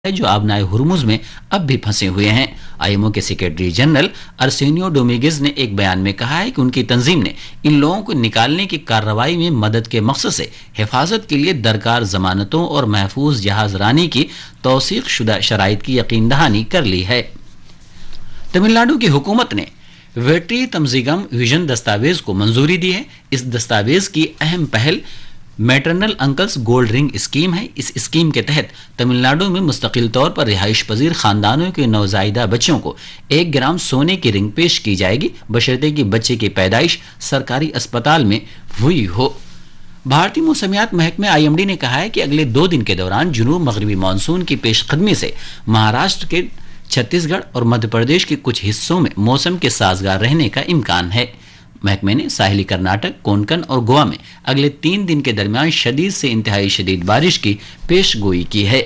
जो आबनाए हुरमुज में अब भी फंसे हुए हैं। आईएमओ के सेक्रेटरी जनरल अर्सेनियो डोमिंगेज ने एक बयान में कहा है कि उनकी तंजीम ने इन लोगों को निकालने की कार्रवाई में मदद के मकसद से हिफाजत के लिए दरकार जमानतों और महफूज जहाज रानी की तौसीक शुदा शराइत की यकीन दहानी कर ली है। तमिलनाडु की हुकूमत ने वेट्री तमजीगम विजन दस्तावेज को मंजूरी दी है। इस दस्तावेज की अहम पहल maternal uncles gold ring scheme है। इस स्कीम के तहत तमिलनाडु में मुस्तकिल तौर पर रिहाइश पजीर खानदानों के नवजायदा बच्चों को 1 ग्राम सोने की रिंग पेश की जाएगी, बशर्ते कि बच्चे की पैदाइश सरकारी अस्पताल में हुई हो। भारतीय मौसमियात महकमे आईएमडी ने कहा है कि अगले 2 दिन के दौरान जुनूब मगरबी मानसून की पेशकदमी से महाराष्ट्र के छत्तीसगढ़ और मध्य प्रदेश के कुछ हिस्सों में मौसम के साजगार रहने का इम्कान है। महकमे ने साहिली कर्नाटक, कोंकण और गोवा में अगले 3 दिन के दरमियान शदीद से इंतहाई शदीद बारिश की पेशगोई की है।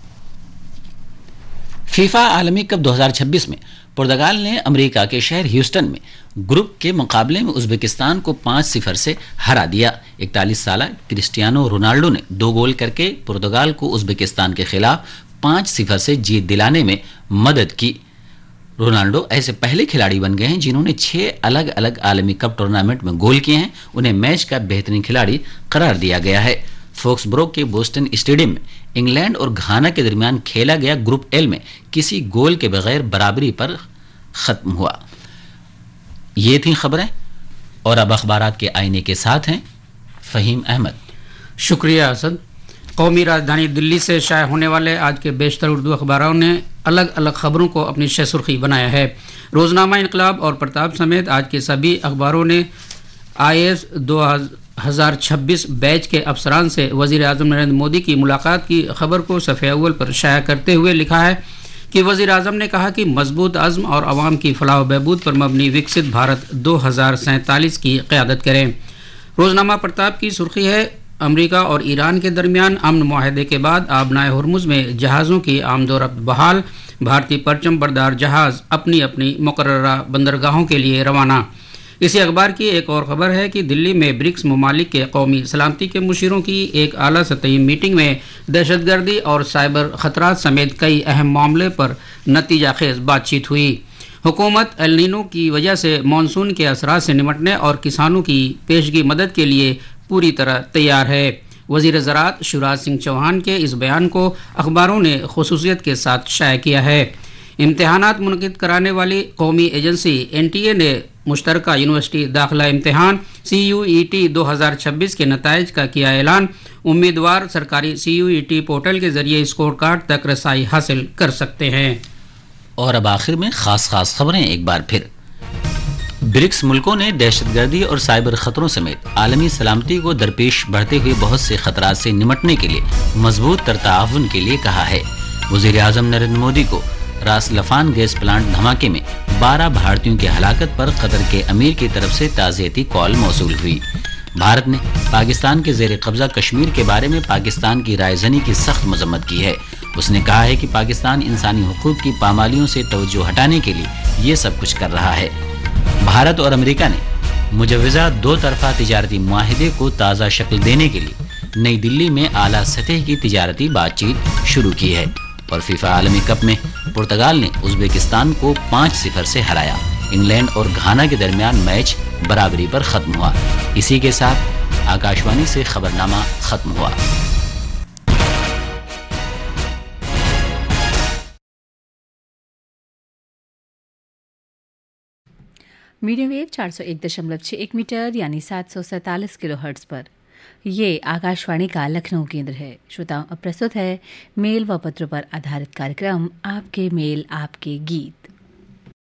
फीफा आलमी कप 2026 में पुर्तगाल ने अमेरिका के शहर ह्यूस्टन में ग्रुप के मुकाबले में उज्बेकिस्तान को 5-0 से हरा दिया। 41 साल क्रिस्टियानो रोनाल्डो ने 2 गोल करके पुर्तगाल को उज्बेकिस्तान के खिलाफ 5-0 से जीत दिलाने में मदद की। रोनाल्डो ऐसे पहले खिलाड़ी बन गए हैं जिन्होंने 6 अलग अलग आलमी कप टूर्नामेंट में गोल किए हैं। उन्हें मैच का बेहतरीन खिलाड़ी करार दिया गया है। फोक्सब्रो के बोस्टन स्टेडियम में इंग्लैंड और घाना के दरमियान खेला गया ग्रुप एल में किसी गोल के बगैर बराबरी पर खत्म हुआ। ये थी खबरें और अब अखबारात के आईने के साथ हैं फहीम अहमद। शुक्रिया असद। कौमी राजधानी दिल्ली से शाये होने वाले आज के बेशतर उर्दू अखबारों ने अलग अलग खबरों को अपनी शह सुर्खी बनाया है। रोजनामा इनकलाब और प्रताप समेत आज के सभी अखबारों ने IAS 2026 बैच के अफसरान से वज़ीर आज़म नरेंद्र मोदी की मुलाकात की खबर को सफ़े अव्वल पर शाया करते हुए लिखा है कि वज़ीर आज़म ने कहा कि मजबूत अज़्म और अवाम की फलाह बहबूद पर मबनी विकसित भारत 2047 की क़यादत करें। रोजनामा प्रताप की सुर्खी है, अमेरिका और ईरान के दरमियान अमन मुआहदे के बाद आबनाए हुरमुज में जहाज़ों की आमदोरफ्त बहाल, भारतीय परचम बरदार जहाज़ अपनी अपनी मुकर्ररा बंदरगाहों के लिए रवाना। इसी अखबार की एक और खबर है कि दिल्ली में ब्रिक्स ममालिक के कौमी सलामती के मुशीरों की एक आला सतही मीटिंग में दहशतगर्दी और साइबर खतरात समेत कई अहम मामले पर नतीजा खेज बातचीत हुई। हुकूमत एल नीनो की वजह से मानसून के असरात से निपटने और किसानों की पेशगी मदद के लिए पूरी तरह तैयार है। वज़ीर ज़राअत शिवराज सिंह चौहान के इस बयान को अखबारों ने खुसूसियत के साथ शाया किया है। इम्तहानात मुनक़िद कराने वाली कौमी एजेंसी NTA ने मुश्तरका यूनिवर्सिटी दाखिला इम्तहान CUET 2026 के नताइज का किया ऐलान। उम्मीदवार सरकारी CUET पोर्टल के जरिए स्कोर कार्ड तक रसाई हासिल कर सकते हैं। और अब आखिर में खास खबरें एक बार फिर। ब्रिक्स मुल्कों ने दहशतगर्दी और साइबर खतरों समेत आलमी सलामती को दरपेश बढ़ते हुए बहुत से खतरात से निमटने के लिए मजबूत तर ताउन के लिए कहा है। वज़ीर आज़म नरेंद्र मोदी को रास लफान गैस प्लांट धमाके में 12 भारतीयों की हलाकत पर कतर के अमीर की तरफ से ताज़ियती कॉल मौसूल हुई। भारत ने पाकिस्तान के ज़ेर कब्जा कश्मीर के बारे में पाकिस्तान की रायज़नी की सख्त मजम्मत की है। उसने कहा है कि पाकिस्तान इंसानी हुकूक की पामालियों से तवज्जो हटाने के लिए ये सब कुछ कर रहा है। भारत और अमेरिका ने मुजव्वज़ा 2 तरफ़ा तिजारती मुआहिदे को ताज़ा शक्ल देने के लिए नई दिल्ली में आला सतह की तिजारती बातचीत शुरू की है। और फीफा आलमी कप में पुर्तगाल ने उज्बेकिस्तान को 5-0 से हराया। इंग्लैंड और घाना के दरमियान मैच बराबरी पर खत्म हुआ। इसी के साथ आकाशवाणी से खबरनामा खत्म हुआ। मीडियम वेव 401.61 मीटर यानी 747 किलोहर्ट्ज़ पर ये आकाशवाणी का लखनऊ केंद्र है। श्रोताओं, अब प्रस्तुत है मेल व पत्रों पर आधारित कार्यक्रम आपके मेल आपके गीत।